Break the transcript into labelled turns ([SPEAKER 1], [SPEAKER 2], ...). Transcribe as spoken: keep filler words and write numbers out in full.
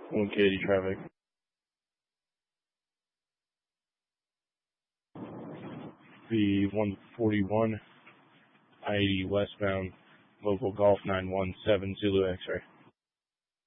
[SPEAKER 1] one Katy traffic. The one forty-one, I eighty westbound, local Golf nine one seven Zulu X-ray.